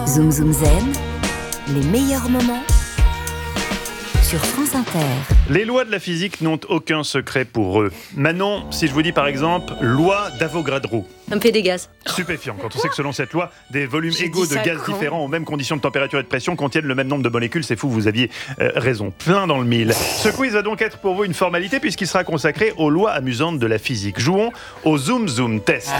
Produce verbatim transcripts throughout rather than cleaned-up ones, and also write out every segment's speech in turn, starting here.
Zoom Zoom Zen, les meilleurs moments sur France Inter. Les lois de la physique n'ont aucun secret pour eux. Manon, si je vous dis par exemple loi d'Avogadro. Ça me fait des gaz. Stupéfiant, quand on sait que selon cette loi, des volumes J'ai égaux dit de ça gaz quand différents aux mêmes conditions de température et de pression contiennent le même nombre de molécules. C'est fou, vous aviez euh, raison. Plein dans le mille. Ce quiz va donc être pour vous une formalité puisqu'il sera consacré aux lois amusantes de la physique. Jouons au Zoom Zoom Test.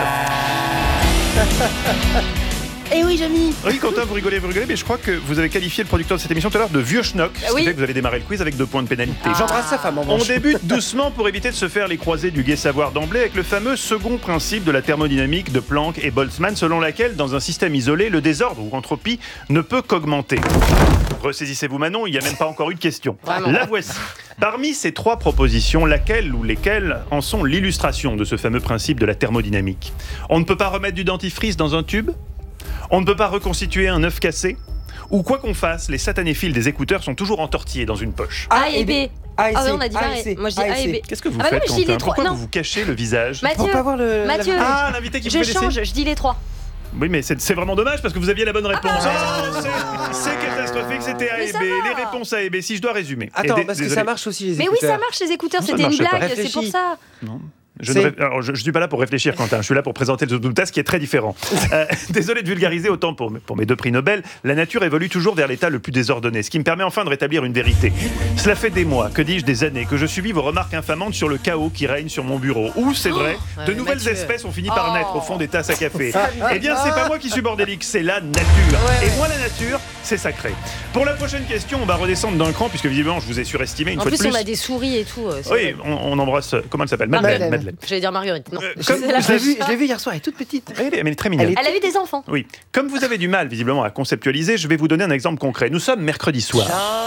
Eh oui, Jamy. Oui, Quentin, vous rigolez, vous rigolez, mais je crois que vous avez qualifié le producteur de cette émission tout à l'heure de vieux schnock. Ce qui oui. fait que vous avez démarré le quiz avec deux points de pénalité. Ah. J'embrasse sa femme en On manche. débute doucement pour éviter de se faire les croisés du gai savoir d'emblée avec le fameux second principe de la thermodynamique de Planck et Boltzmann, selon laquelle, dans un système isolé, le désordre ou entropie ne peut qu'augmenter. Ressaisissez-vous Manon, il n'y a même pas encore eu de question. Vraiment. La voici. Parmi ces trois propositions, laquelle ou lesquelles en sont l'illustration de ce fameux principe de la thermodynamique? On ne peut pas remettre du dentifrice dans un tube? On ne peut pas reconstituer un œuf cassé? Ou quoi qu'on fasse, les satanés fils des écouteurs sont toujours entortillés dans une poche. A et B. A et Ah C. ouais, on a dit A et pareil. C. Moi je dis A et B. Qu'est-ce que vous Ah bah non, faites, mais je dis Quentin? les trois. Pourquoi Non. vous vous cachez le visage? Mathieu, Pour pas voir le. Mathieu. la- Ah, l'invité qui vous je fait laisser. change, je dis les trois. Oui, mais c'est c'est vraiment dommage parce que vous aviez la bonne réponse. Ah, c'est- c'est catastrophique, c'était A Mais et ça B. va. Les réponses A et B, si je dois résumer. Attends, Et dé- parce que désolé. ça marche aussi les Mais écouteurs. oui, ça marche les écouteurs, Non, ça c'était une marche pas. blague, c'est pour Réfléchis. ça. Non. Je C'est- ne, ré- alors, je, je suis pas là pour réfléchir, Quentin. Je suis là pour présenter le Zoom Test qui est très différent. Euh, désolé de vulgariser autant pour, mes- pour mes deux prix Nobel. La nature évolue toujours vers l'état le plus désordonné, ce qui me permet enfin de rétablir une vérité. Cela fait des mois, que dis-je, des années, que je subis vos remarques infamantes sur le chaos qui règne sur mon bureau. Où, c'est vrai, ouais, de nouvelles Mathieu. espèces ont fini par Oh. naître au fond des tasses à café. Eh bien, c'est pas moi qui suis bordélique, c'est la nature. Ouais, Et ouais. moi, la nature, c'est sacré. Pour la prochaine question, on va redescendre d'un cran, puisque visiblement, je vous ai surestimé une En fois plus, de plus. on a des souris et tout. euh, c'est Oui, vrai. on, on embrasse. Comment elle s'appelle? Madeleine. Madeleine. Madeleine. J'allais dire Marguerite. Non. Euh, Je comme sais vous la- Je l'ai vu, je l'ai vu hier soir, elle est toute petite. Elle est, elle est très mignonne. Elle est- Elle a eu des enfants. Oui. Comme vous avez du mal, visiblement, à conceptualiser, je vais vous donner un exemple concret. Nous sommes mercredi soir.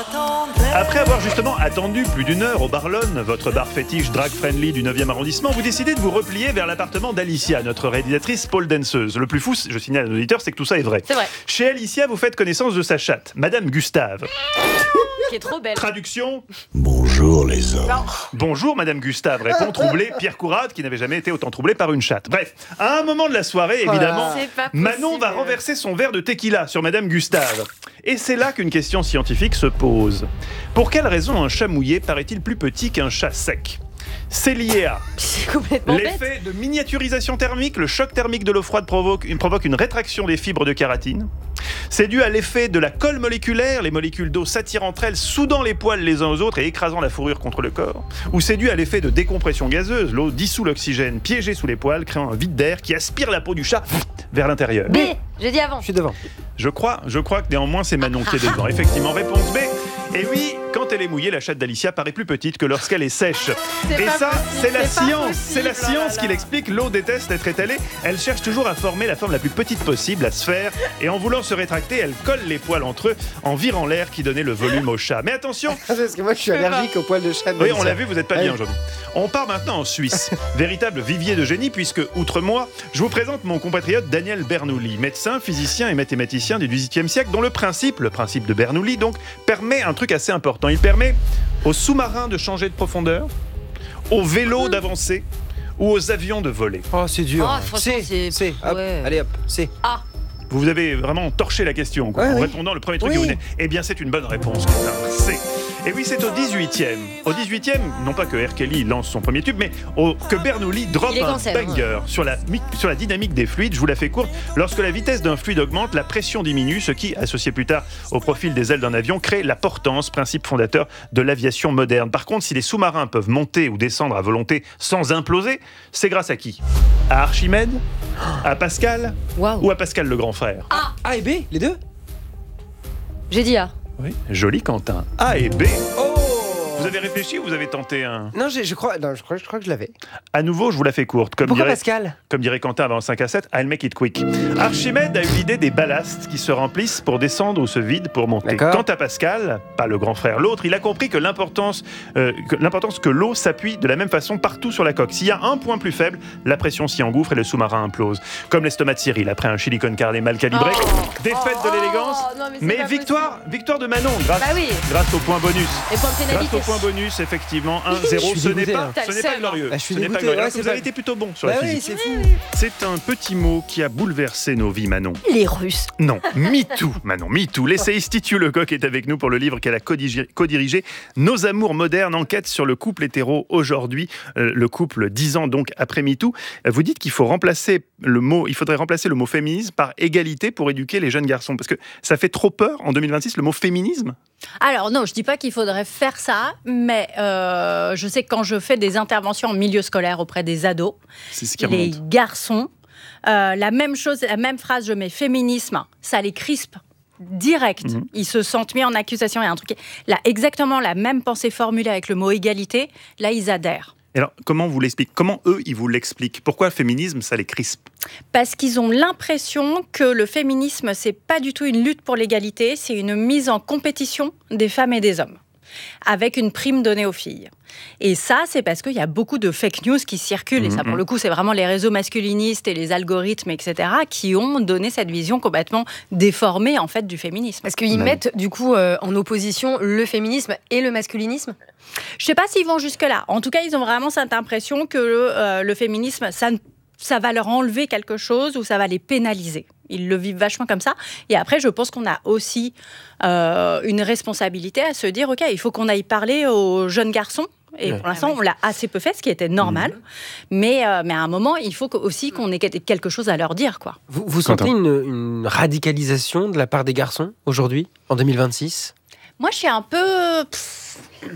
Après avoir justement attendu plus d'une heure au Barlone, votre bar fétiche drag-friendly du neuvième arrondissement, vous décidez de vous replier vers l'appartement d'Alicia, notre réalisatrice pole danseuse. Le plus fou, je signale à nos auditeurs, c'est que tout ça est vrai. C'est vrai. Chez Alicia, vous faites connaissance de sa chatte, Madame Gustave. Qui est trop belle. Traduction: Bonjour les hommes. bonjour Madame Gustave, répond troublé Pierre Courade, qui n'avait jamais été autant troublé par une chatte. Bref, à un moment de la soirée, évidemment, C'est pas possible. Manon va renverser son verre de tequila sur Madame Gustave. Et c'est là qu'une question scientifique se pose. Pour quelle raison un chat mouillé paraît-il plus petit qu'un chat sec? C'est lié à C'est complètement bête. l'effet de miniaturisation thermique. Le choc thermique de l'eau froide provoque une, provoque une rétraction des fibres de kératine. C'est dû à l'effet de la colle moléculaire. Les molécules d'eau s'attirent entre elles, soudant les poils les uns aux autres et écrasant la fourrure contre le corps. Ou c'est dû à l'effet de décompression gazeuse. L'eau dissout l'oxygène piégé sous les poils, créant un vide d'air qui aspire la peau du chat vers l'intérieur. B, j'ai dit avant. Je suis devant. Je crois, je crois que néanmoins c'est Manon qui est devant. Effectivement, réponse B. Et oui, quand elle est mouillée, la chatte d'Alicia paraît plus petite que lorsqu'elle est sèche. C'est Et pas ça, possible, c'est la c'est pas science. possible, C'est la oh là science là. qui l'explique. L'eau déteste être étalée. Elle cherche toujours à former la forme la plus petite possible, la sphère. Et en voulant se rétracter, elle colle les poils entre eux en virant l'air qui donnait le volume au chat. Mais attention, Parce que moi, je suis allergique aux poils de chat. oui, on l'a vu, vous n'êtes pas Ouais. bien aujourd'hui. On part maintenant en Suisse, véritable vivier de génie, puisque, outre moi, je vous présente mon compatriote Daniel Bernoulli, médecin, physicien et mathématicien du dix-huitième siècle, dont le principe, le principe de Bernoulli, donc, permet un truc assez important. Il permet aux sous-marins de changer de profondeur, aux vélos d'avancer ou aux avions de voler. Oh, c'est dur. Oh, franchement, C, c'est- C. Hop, ouais. allez hop, C. A. Vous avez vraiment torché la question quoi, Ouais, en oui. répondant le premier truc Oui. que vous venez. Eh bien, c'est une bonne réponse. Quentin. C'est. Et oui, c'est au dix-huitième. Au dix-huitième, non pas que R. Kelly lance son premier tube, mais au- que Bernoulli drop Il est un cancel, hein. banger sur la, mi- sur la dynamique des fluides. Je vous la fais courte. Lorsque la vitesse d'un fluide augmente, la pression diminue, ce qui, associé plus tard au profil des ailes d'un avion, crée la portance, principe fondateur de l'aviation moderne. Par contre, si les sous-marins peuvent monter ou descendre à volonté sans imploser, c'est grâce à qui? À Archimède? À Pascal? Waouh. Ou à Pascal le grand frère? A et B, les deux. J'ai dit A. Oui, joli Quentin. A et B. Oh. Vous avez réfléchi ou vous avez tenté un... Non, j'ai- je crois, non, je crois, je crois que je l'avais. À nouveau, je vous la fais courte. Comme Pourquoi dirait, Pascal? comme dirait Quentin avant cinq à sept, I'll make it quick. Archimède a eu l'idée des ballasts qui se remplissent pour descendre ou se vident pour monter. D'accord. Quant à Pascal, pas le grand frère, l'autre, il a compris que l'importance euh, que, l'importance que l'eau s'appuie de la même façon partout sur la coque. S'il y a un point plus faible, la pression s'y engouffre et le sous-marin implose. Comme l'estomac de Cyril après un chili con carne mal calibré. Oh. Défaite de l'élégance. Oh, non, mais c'est Mais pas victoire, victoire de Manon grâce, Bah oui. grâce au point bonus. Et point de Grâce pénalité, au c'est point bonus, effectivement. un zéro. Je suis Ce n'est dégoûté, pas, hein. T'as ce le n'est pas seum, glorieux. Ah, je suis Ce n'est pas dégoûté, glorieux. ouais, Alors que c'est vous avez pas- été plutôt bon sur Bah la oui, physique. c'est fou. C'est un petit mot qui a bouleversé nos vies, Manon. Les Russes. Non, MeToo, Manon, MeToo. L'essayiste Titu Lecoq est avec nous pour le livre qu'elle a codirigé, codirigé. Nos amours modernes, enquête sur le couple hétéro aujourd'hui, euh, le couple dix ans donc après MeToo. Vous dites qu'il faut remplacer le mot, il faudrait remplacer le mot féminisme par égalité pour éduquer les jeunes garçons, parce que ça fait trop peur en deux mille vingt-six le mot féminisme. Alors non, je dis pas qu'il faudrait faire ça, mais euh, je sais que quand je fais des interventions en milieu scolaire auprès des ados, C'est ce qui les remonte. garçons, euh, la même chose, la même phrase, je mets féminisme, ça les crispe direct. Mhm. Ils se sentent mis en accusation. Il y a un truc, là, exactement la même pensée formulée avec le mot égalité, là ils adhèrent. Et alors, comment vous l'expliquez? Comment eux, ils vous l'expliquent? Pourquoi le féminisme, ça les crispe? Parce qu'ils ont l'impression que le féminisme, c'est pas du tout une lutte pour l'égalité, c'est une mise en compétition des femmes et des hommes, avec une prime donnée aux filles. Et ça, c'est parce qu'il y a beaucoup de fake news qui circulent, et ça, pour le coup, c'est vraiment les réseaux masculinistes et les algorithmes, et cetera, qui ont donné cette vision complètement déformée, en fait, du féminisme. Parce qu'ils Bah. mettent du coup euh, en opposition le féminisme et le masculinisme. Je sais pas s'ils vont jusque-là. En tout cas, ils ont vraiment cette impression que euh, le féminisme, ça, ne- ça va leur enlever quelque chose ou ça va les pénaliser. Ils le vivent vachement comme ça. Et après, je pense qu'on a aussi euh, une responsabilité à se dire, OK, il faut qu'on aille parler aux jeunes garçons. Et Ouais. pour l'instant, on l'a assez peu fait, ce qui était normal. Mais, euh, mais à un moment, il faut que- aussi qu'on ait quelque chose à leur dire, quoi. Vous, vous Quentin. sentez une, une radicalisation de la part des garçons aujourd'hui, en deux mille vingt-six? Moi, je suis un peu... pff,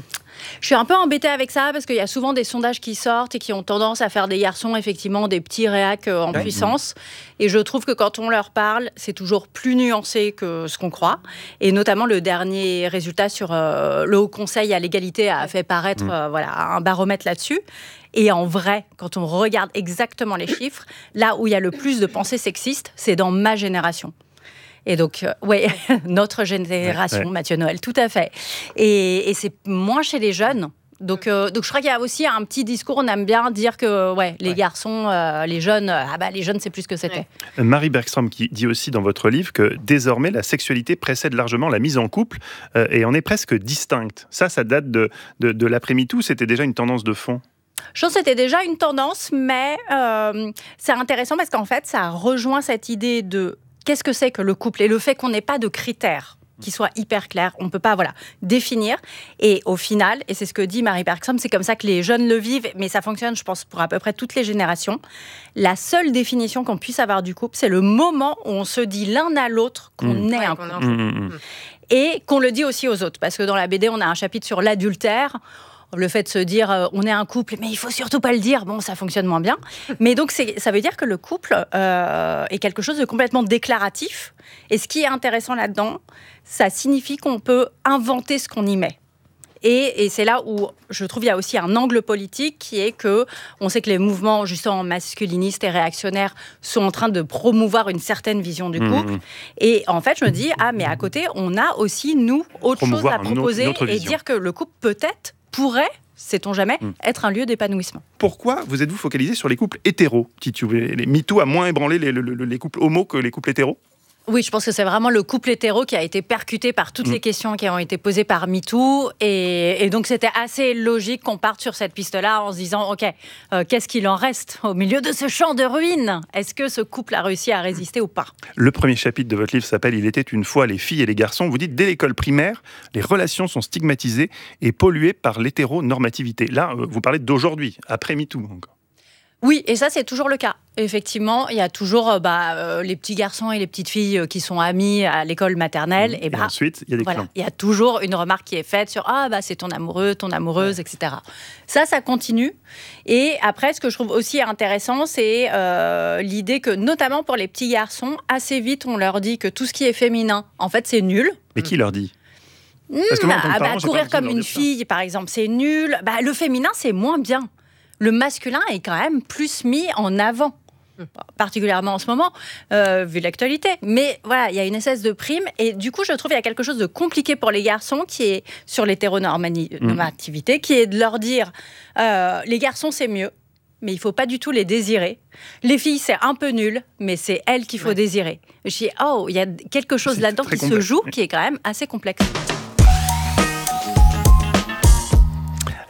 je suis un peu embêtée avec ça parce qu'il y a souvent des sondages qui sortent et qui ont tendance à faire des garçons, effectivement, des petits réacs euh, en Ouais. puissance. Et je trouve que quand on leur parle, c'est toujours plus nuancé que ce qu'on croit. Et notamment, le dernier résultat sur euh, le Haut Conseil à l'égalité a fait paraître euh, voilà, un baromètre là-dessus. Et en vrai, quand on regarde exactement les chiffres, là où il y a le plus de pensées sexistes, c'est dans ma génération. Et donc, euh, ouais, notre génération, Ouais, ouais. Mathieu Noël, tout à fait. Et, et c'est moins chez les jeunes. Donc, euh, donc je crois qu'il y a aussi un petit discours, on aime bien dire que ouais, les Ouais. garçons, euh, les jeunes, euh, ah bah, les jeunes, c'est plus ce que c'était. Ouais. Marie Bergstrom qui dit aussi dans votre livre que désormais la sexualité précède largement la mise en couple euh, et en est presque distincte. Ça, ça date de, de, de l'après-MeToo, c'était déjà une tendance de fond. Je pense que c'était déjà une tendance, mais euh, c'est intéressant parce qu'en fait, ça rejoint cette idée de qu'est-ce que c'est que le couple et le fait qu'on n'ait pas de critères qui soient hyper clairs. On ne peut pas voilà, définir. Et au final, et c'est ce que dit Marie Bergstrom, c'est comme ça que les jeunes le vivent, mais ça fonctionne, je pense, pour à peu près toutes les générations. La seule définition qu'on puisse avoir du couple, c'est le moment où on se dit l'un à l'autre qu'on Mmh. est Ouais, un qu'on couple. est un Mmh, mmh, mmh. Et qu'on le dit aussi aux autres. Parce que dans la B D, on a un chapitre sur l'adultère. Le fait de se dire euh, on est un couple, mais il faut surtout pas le dire, bon, ça fonctionne moins bien. Mais donc, c'est, ça veut dire que le couple euh, est quelque chose de complètement déclaratif. Et ce qui est intéressant là-dedans, ça signifie qu'on peut inventer ce qu'on y met. Et, et c'est là où je trouve il y a aussi un angle politique qui est que on sait que les mouvements justement masculinistes et réactionnaires sont en train de promouvoir une certaine vision du couple. Mmh. Et en fait, je me dis ah mais à côté, on a aussi nous autre chose Promouvoir à un autre- proposer une autre et vision. dire que le couple peut-être pourrait, sait-on jamais, Mmh. être un lieu d'épanouissement. Pourquoi vous êtes-vous focalisé sur les couples hétéros, Titu? Les MeToo a moins ébranlé les, les- les- les couples homo que les couples hétéros? Oui, je pense que c'est vraiment le couple hétéro qui a été percuté par toutes Mmh. les questions qui ont été posées par MeToo. Et, et donc, c'était assez logique qu'on parte sur cette piste-là en se disant, OK, euh, qu'est-ce qu'il en reste au milieu de ce champ de ruines? Est-ce que ce couple a réussi à résister ou pas? Le premier chapitre de votre livre s'appelle « Il était une fois les filles et les garçons ». Vous dites, dès l'école primaire, les relations sont stigmatisées et polluées par l'hétéronormativité. Là, euh, vous parlez d'aujourd'hui, après MeToo encore. Oui, et ça, c'est toujours le cas. Effectivement, il y a toujours euh, bah, euh, les petits garçons et les petites filles euh, qui sont amis à l'école maternelle. Et, Et bah, ensuite, il y a des voilà, clans. il y a toujours une remarque qui est faite sur « Ah, bah, c'est ton amoureux, ton amoureuse, et cetera » Ça, ça continue. Et après, ce que je trouve aussi intéressant, c'est euh, l'idée que, notamment pour les petits garçons, assez vite, on leur dit que tout ce qui est féminin, en fait, c'est nul. Mais qui leur dit? Parce que moi, en tant que Ah, bah, parent, j'ai pas courir besoin de comme leur une dire ça. fille, par exemple, c'est nul. Bah, le féminin, c'est moins bien. Le masculin est quand même plus mis en avant, particulièrement en ce moment, euh, vu l'actualité. Mais voilà, il y a une espèce de prime. Et du coup, je trouve qu'il y a quelque chose de compliqué pour les garçons qui est sur l'hétéronormativité, qui est de leur dire euh, les garçons, c'est mieux, mais il ne faut pas du tout les désirer. Les filles, c'est un peu nul, mais c'est elles qu'il faut Ouais. désirer. Je dis, oh, il y a quelque chose C'est là-dedans très qui se complexe, joue, oui. qui est quand même assez complexe.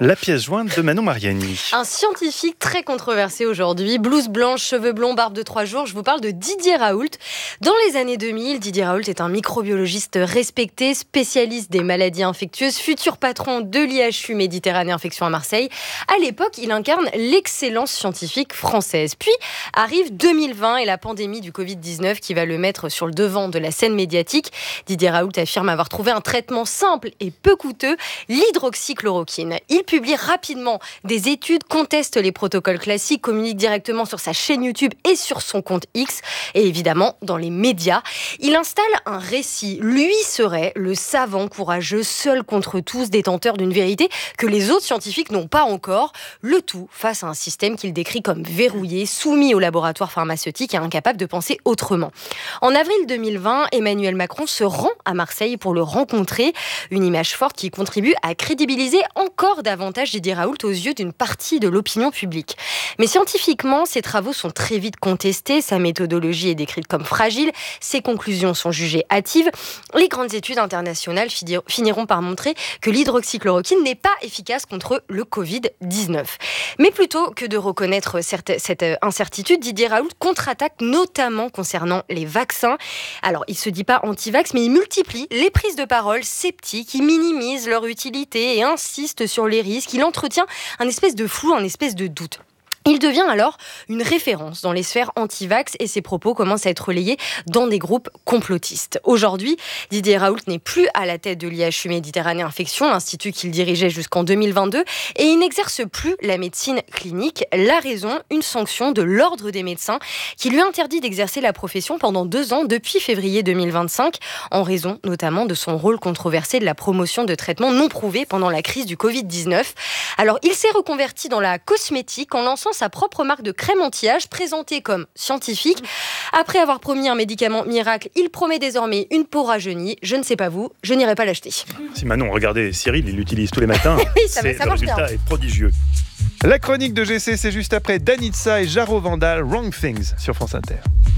La pièce jointe de Manon Mariani. Un scientifique très controversé aujourd'hui, blouse blanche, cheveux blonds, barbe de trois jours, je vous parle de Didier Raoult. Dans les années deux mille, Didier Raoult est un microbiologiste respecté, spécialiste des maladies infectieuses, futur patron de l'I H U Méditerranée Infection à Marseille. À l'époque, il incarne l'excellence scientifique française. Puis arrive deux mille vingt et la pandémie du covid dix-neuf qui va le mettre sur le devant de la scène médiatique. Didier Raoult affirme avoir trouvé un traitement simple et peu coûteux, l'hydroxychloroquine. Il publie rapidement des études, conteste les protocoles classiques, communique directement sur sa chaîne YouTube et sur son compte X, et évidemment dans les médias. Il installe un récit. Lui serait le savant courageux, seul contre tous, détenteur d'une vérité que les autres scientifiques n'ont pas encore. Le tout face à un système qu'il décrit comme verrouillé, soumis au laboratoire pharmaceutique et incapable de penser autrement. En avril deux mille vingt, Emmanuel Macron se rend à Marseille pour le rencontrer. Une image forte qui contribue à crédibiliser encore davantage Didier Raoult aux yeux d'une partie de l'opinion publique. Mais scientifiquement, ses travaux sont très vite contestés, sa méthodologie est décrite comme fragile, ses conclusions sont jugées hâtives. Les grandes études internationales finiront par montrer que l'hydroxychloroquine n'est pas efficace contre le covid dix-neuf. Mais plutôt que de reconnaître cette, cette incertitude, Didier Raoult contre-attaque notamment concernant les vaccins. Alors, il ne se dit pas anti-vax, mais il multiplie les prises de parole sceptiques, il minimise leur utilité et insiste sur les risques. Il entretient un espèce de flou, un espèce de doute. Il devient alors une référence dans les sphères anti-vax et ses propos commencent à être relayés dans des groupes complotistes. Aujourd'hui, Didier Raoult n'est plus à la tête de l'I H U Méditerranée Infection, l'institut qu'il dirigeait jusqu'en deux mille vingt-deux, et il n'exerce plus la médecine clinique. La raison, une sanction de l'Ordre des médecins qui lui interdit d'exercer la profession pendant deux ans depuis février deux mille vingt-cinq, en raison notamment de son rôle controversé de la promotion de traitements non prouvés pendant la crise du covid dix-neuf. Alors, il s'est reconverti dans la cosmétique en lançant sa propre marque de crème anti-âge présentée comme scientifique. Après avoir promis un médicament miracle, il promet désormais une peau rajeunie. Je ne sais pas vous, je n'irai pas l'acheter. Si Manon, regardez, Cyril, il l'utilise tous les matins. Oui, ça, c'est, ça le marche résultat bien. est prodigieux. La chronique de G C, c'est juste après Danitza et Jaro Vandal, Wrong Things sur France Inter.